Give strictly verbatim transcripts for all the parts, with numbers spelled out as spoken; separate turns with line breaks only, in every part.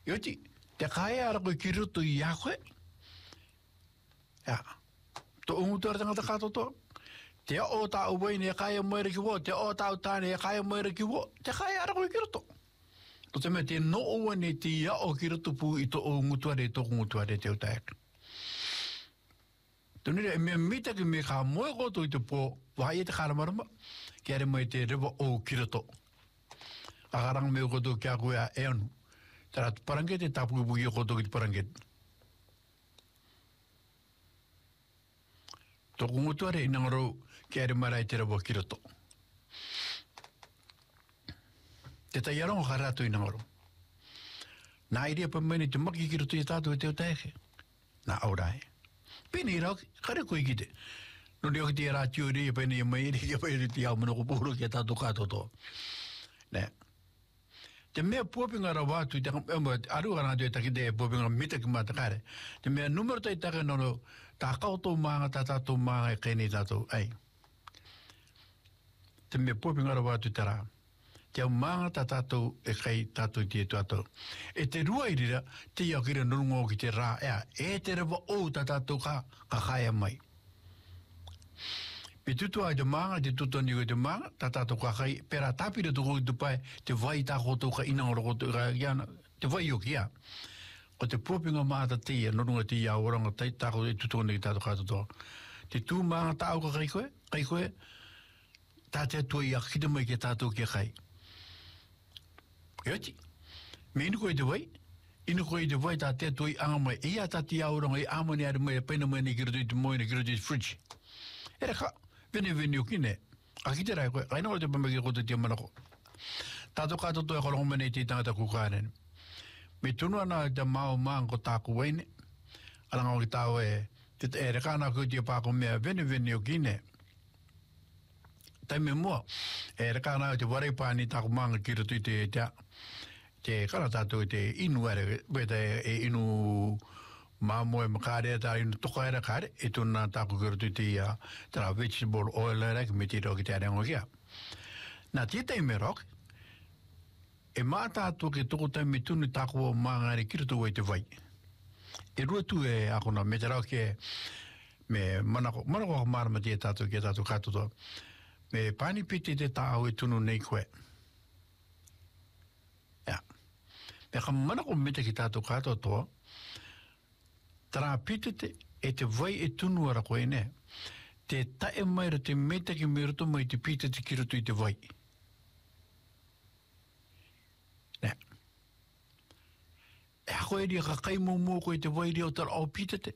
Yoti, te kaya ara ko kirutu yakwe. Ja. To umutor tanga kato to. Te o ta uwe ne kaya moere ki wo, te o ta ta ne kaya moere ki wo. Te kaya ara ko kirutu. To te me te no o ne te ya o kirutu pu i to o ngutuare to ngutuare te utak. To ne me mita ki me ka moe ko to i te po wa ye te kara marama. Kere mo te rewa o kirutu. Akarang me ko to kia kuya e anu. Tara paranget e tapu bugi ko to ki paranget. To ngutuare inangaro kere marai te rewa kirutu. Te tai arong harato inangaro. Na iria pa mene te maki kirutu i tātou e te o taehe. Na aurai. Pene i rau, kare koe ki te. No reo ki te rātio rea pene i mai ere kia pere te au mana ko pūro kia tātou kātoto. Ne. Te mea puapinga ra wātu i taka, aru ana te taki te puapinga mita ki mata kare. Te mea numero tai taka nono, tā kautou maanga, tā tātou maanga e kene tātou, ei. Te mea puapinga ra wātu te rā. Te au maanga tā tātou e kai tātou te tātou. E te rua irira, te iau kira nurungo ki te rā, ea, e te rewa o tā tātou ka, ka kaya mai. Pe tutu ai te maanga, te tutoni ko te maanga, tā tātou ka kai, pera tāpira tuku i tupai, te vai tā koto ka inangoro koto ka iana, te vai o kia. O te puapinga maata te ia, nurunga te iau oranga te tāko e tutoni ki tātou kātoto. Te tū maanga tā au ka kai koe, kai koe, tā te atua ia kita mai ki tātou kia kai. Yoti, me inu koe te wai, inu koe te wai tā te atua i anga mai, ia tā te iau oranga i amani ari mai, pena mai ni kira tui te moina, kira tui te fridge. Ere ka, vene vene o kine, a ki te rai koe, aina ora te pamaki kote te manako. Tātou kātoto e kolongo mene i te tangata kukāren. Me tunu ana te mao maang ko tāku waine, alanga o ki tāu e, te te ere kāna koe te pāko mea vene vene o kine. Tai me mua, ere kāna o te wareipāni tāku maanga kira tui te te te kara tātou te inu ere, weta e inu mā moe makare tā inu toka ere kare, e tuna tāku kira tui te ia, tara vegetable oil ere, ki me te roki te arengo kia. Nā tētai me roki, e mā tātou ke toko tai me tunu tāku o maanga ere kira tui te vai. E rua tu e akona, me te roki e, me manako, manako marama te tātou ke tātou kātoto, me pani piti te tāu e tunu nei koe. Ja. Me ka manako mete ki tātou kātoto, tara piti te, e te vai e tunu ara koe ne, te tae mai ra te mete ki meruto mai te piti te kirutu i te vai. Ne. E hako e ria ka kai mō mō koe te vai ria o tara au piti te.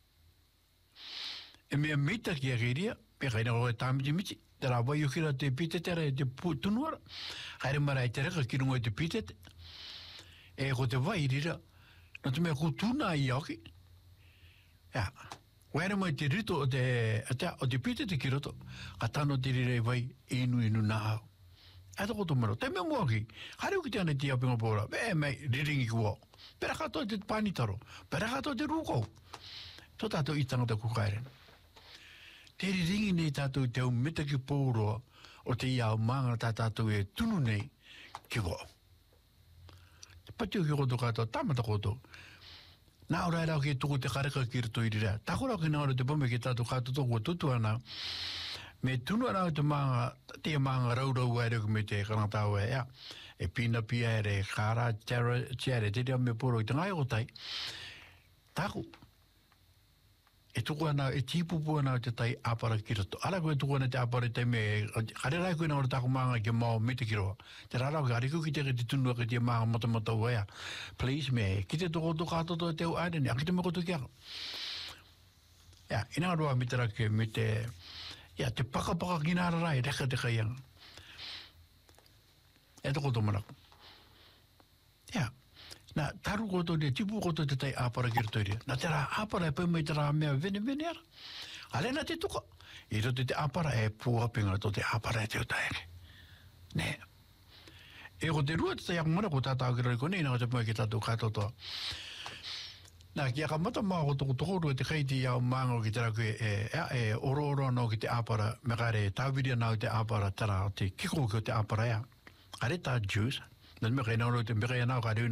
E mea meta ki a ria, pe kai na koe tāmiti miti, tara vai o kira te piti te ra e te tunuara, haere mara e te reka ki rungo e te piti te. E ko te vai rira, na te mea ko tūna i auki. Ja, wēra mai te rito o te, o te piti te kiroto, ka tano te rira i vai inu inu nā au. E to koto maro, te mea mua ki, haere uki te ane te apinga pōra, e mei, riringi kua, pera katoa te pānitaro, pera katoa te rūkou. Tō tātou i tangata kukairen. Te riringi nei tātou te au meta ki pōroa, o te iau maanga tā tātou e tunu nei, ki wā. Te pati o ki koto katoa, tamata koto, nā ora e rau ki tuku te kareka ki rito i rira. Tako rau ki nā ora te pome ki tātou katoa toko tutu ana, me tunu ana te maanga, te maanga raurau e reo me te kanatau e ea, e pina pia e re kara, tiare, te rea me poro i te ngai o tai, tako, e tuku ana, e tipupu ana te tai apara ki rito. Ara koe tuku ana te apara te me, kare rai koe nā ora tako maanga ki mao me te kiroa. Te rarau ki ariku ki te te tunua ki te maanga matamata wea. Please me, ki te toko to katoto te au airene, a ki te me koto ki ako. Ja, ina roa me te rake me te, ja, te pakapaka ki nāra rai, reka te kaianga. E toko to manako. Ja. Nā, taru koto te tipu koto te tai āpara ki rito iria. Nā, te rā āpara e pau mai te rā mea vene vene ara. Ale nā te tuka. I roto te āpara e pūhapinga to te āpara e te utaere. Nē. E ko te rua te tai akumana ko tātau ki roi konei, nā te pua ki tātou kātotoa. Nā, ki aka mata maa ko toko toko rua te kaiti iau māngo ki te raku e, e, e oro oro nau ki te āpara, me kare tāwiria nau te āpara, tara te kiko ki o te āpara ea. Kare tā juice. Nā me kai nau roi te me kai nau kare